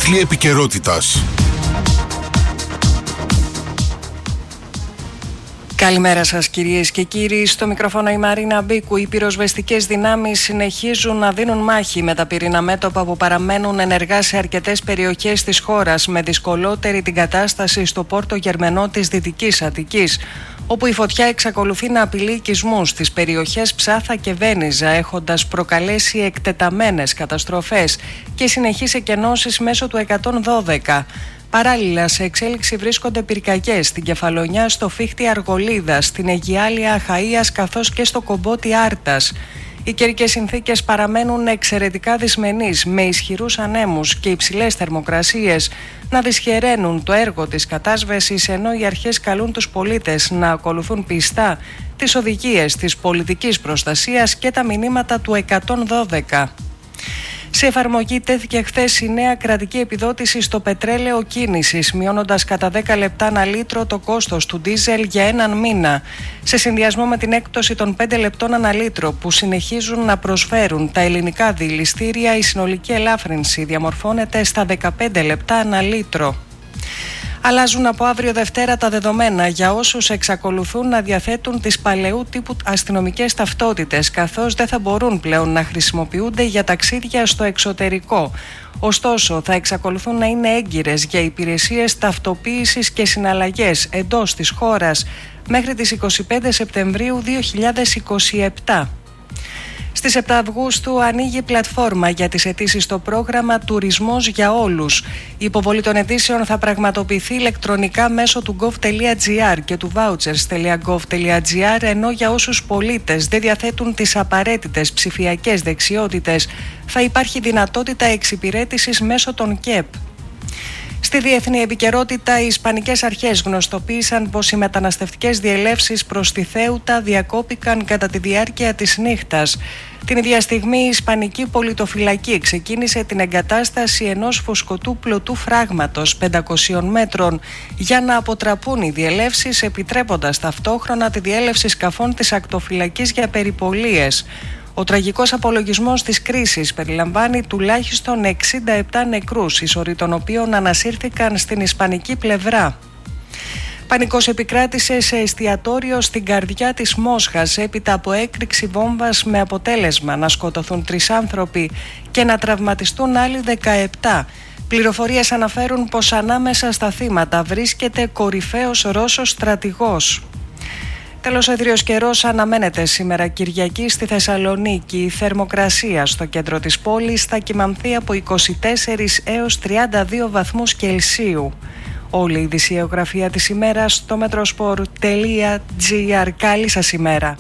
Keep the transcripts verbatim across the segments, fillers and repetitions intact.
Δίθλοι επικαιρότητας. Καλημέρα σας κυρίες και κύριοι. Στο μικρόφωνο η Μαρίνα Μπίκου. Οι πυροσβεστικές δυνάμεις συνεχίζουν να δίνουν μάχη με τα πυρήνα μέτωπα που παραμένουν ενεργά σε αρκετές περιοχές της χώρας, με δυσκολότερη την κατάσταση στο πόρτο Γερμενό της Δυτικής Αττικής, όπου η φωτιά εξακολουθεί να απειλεί οικισμούς στις περιοχές Ψάθα και Βένιζα, έχοντας προκαλέσει εκτεταμένες καταστροφές και συνεχείς εκενώσεις μέσω του εκατόν δώδεκα. Παράλληλα, σε εξέλιξη βρίσκονται πυρκαγιές στην Κεφαλονιά, στο Φίχτη Αργολίδας, στην Αιγιάλια Αχαΐας καθώς και στο Κομπότι Άρτας. Οι καιρικές συνθήκες παραμένουν εξαιρετικά δυσμενείς, με ισχυρούς ανέμους και υψηλές θερμοκρασίες να δυσχεραίνουν το έργο της κατάσβεσης, ενώ οι αρχές καλούν τους πολίτες να ακολουθούν πιστά τις οδηγίες της πολιτικής προστασίας και τα μηνύματα του εκατόν δώδεκα. Σε εφαρμογή τέθηκε χθες η νέα κρατική επιδότηση στο πετρέλαιο κίνησης, μειώνοντας κατά δέκα λεπτά ανά λίτρο το κόστος του ντίζελ για έναν μήνα, σε συνδυασμό με την έκπτωση των πέντε λεπτών ανά λίτρο που συνεχίζουν να προσφέρουν τα ελληνικά δηληστήρια. Η συνολική ελάφρυνση διαμορφώνεται στα δεκαπέντε λεπτά ανά λίτρο. Αλλάζουν από αύριο Δευτέρα τα δεδομένα για όσους εξακολουθούν να διαθέτουν τις παλαιού τύπου αστυνομικές ταυτότητες, καθώς δεν θα μπορούν πλέον να χρησιμοποιούνται για ταξίδια στο εξωτερικό. Ωστόσο, θα εξακολουθούν να είναι έγκυρες για υπηρεσίες ταυτοποίησης και συναλλαγές εντός της χώρας μέχρι τις είκοσι πέντε Σεπτεμβρίου δύο χιλιάδες είκοσι επτά. Στις επτά Αυγούστου ανοίγει πλατφόρμα για τις αιτήσεις στο πρόγραμμα «Τουρισμός για όλους». Η υποβολή των αιτήσεων θα πραγματοποιηθεί ηλεκτρονικά μέσω του gov.gr και του vouchers.gov.gr, ενώ για όσους πολίτες δεν διαθέτουν τις απαραίτητες ψηφιακές δεξιότητες θα υπάρχει δυνατότητα εξυπηρέτησης μέσω των ΚΕΠ. Στη διεθνή επικαιρότητα, οι Ισπανικές αρχές γνωστοποίησαν πως οι μεταναστευτικές διελεύσεις προς τη Θέουτα διακόπηκαν κατά τη διάρκεια της νύχτας. Την ίδια στιγμή, η Ισπανική πολιτοφυλακή ξεκίνησε την εγκατάσταση ενός φουσκωτού πλωτού φράγματος πεντακόσιων μέτρων για να αποτραπούν οι διελεύσεις, επιτρέποντας ταυτόχρονα τη διέλευση σκαφών της ακτοφυλακής για περιπολίες. Ο τραγικός απολογισμός της κρίσης περιλαμβάνει τουλάχιστον εξήντα επτά νεκρούς, οι σωροί των οποίων ανασύρθηκαν στην ισπανική πλευρά. Πανικός επικράτησε σε εστιατόριο στην καρδιά της Μόσχας έπειτα από έκρηξη βόμβας, με αποτέλεσμα να σκοτωθούν τρεις άνθρωποι και να τραυματιστούν άλλοι δεκαεπτά. Πληροφορίες αναφέρουν πως ανάμεσα στα θύματα βρίσκεται κορυφαίος Ρώσος στρατηγός. Τέλος, ο ιδρύος καιρός αναμένεται σήμερα Κυριακή στη Θεσσαλονίκη. Η θερμοκρασία στο κέντρο της πόλης θα κυμανθεί από είκοσι τέσσερα έως τριάντα δύο βαθμούς Κελσίου. Όλη η ειδησιογραφία της ημέρας στο metrosport τελεία gr. Καλή σας ημέρα.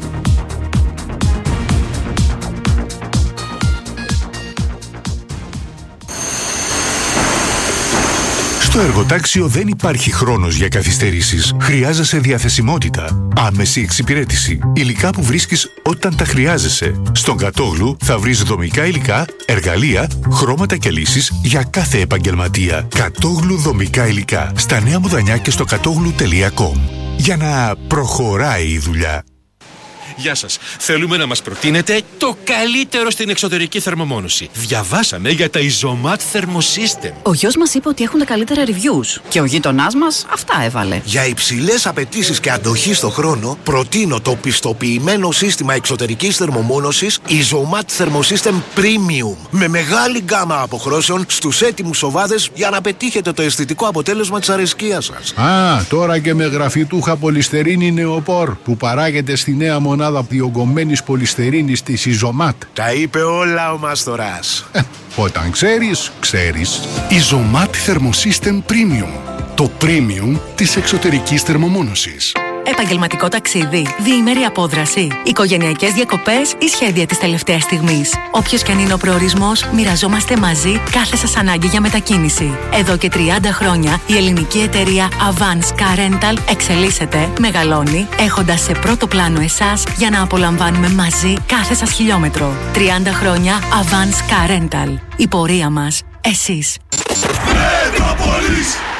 Στο εργοτάξιο δεν υπάρχει χρόνος για καθυστερήσεις. Χρειάζεσαι διαθεσιμότητα, άμεση εξυπηρέτηση, υλικά που βρίσκεις όταν τα χρειάζεσαι. Στον Κατόγλου θα βρεις δομικά υλικά, εργαλεία, χρώματα και λύσεις για κάθε επαγγελματία. Κατόγλου δομικά υλικά. Στα Νέα Μουδανιά και στο κατόγλου τελεία κομ. Για να προχωράει η δουλειά. Γεια σας. Θέλουμε να μας προτείνετε το καλύτερο στην εξωτερική θερμομόνωση. Διαβάσαμε για τα Isomat Thermosystem. Ο γιος μας είπε ότι έχουν τα καλύτερα reviews και ο γείτονάς μας αυτά έβαλε. Για υψηλές απαιτήσεις και αντοχή στο χρόνο, προτείνω το πιστοποιημένο σύστημα εξωτερικής θερμομόνωσης Isomat Thermosystem Premium, με μεγάλη γκάμα αποχρώσεων στους έτοιμους οβάδες για να πετύχετε το αισθητικό αποτέλεσμα της αρεσκίας σας. Α, τώρα και με γραφιτούχα πολυστερίνη νεοπόρ που παράγεται στη νέα μονάδα διογκωμένης πολυστερίνης της Isomat. Τα είπε όλα ο Μάστορας. Ε, όταν ξέρεις, ξέρεις. Isomat Thermosystem Premium. Το premium της εξωτερικής θερμομόνωσης. Επαγγελματικό ταξίδι, διήμερη απόδραση, οικογενειακές διακοπές ή σχέδια της τελευταίας στιγμής. Όποιος και αν είναι ο προορισμός, μοιραζόμαστε μαζί κάθε σας ανάγκη για μετακίνηση. Εδώ και τριάντα χρόνια η ελληνική εταιρεία Avance Car Rental εξελίσσεται, μεγαλώνει, έχοντας σε πρώτο πλάνο εσάς για να απολαμβάνουμε μαζί κάθε σας χιλιόμετρο. τριάντα χρόνια Avance Car Rental. Η πορεία μας, εσείς. Metropolis!